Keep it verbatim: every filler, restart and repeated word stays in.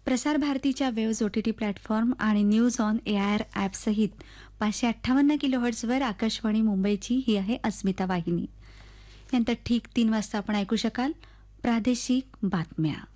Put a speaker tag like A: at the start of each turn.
A: प्रसार भारतीच्या waves O T T platform आणि news on A I R ॲपसहित पाचशे अठ्ठावन्न किलो हर्ट्झवर आकाशवाणी मुंबईची ही आहे अस्मिता वाहिनी. नंतर ठीक तीन वाजता आपण ऐकू शकाल प्रादेशिक बातम्या.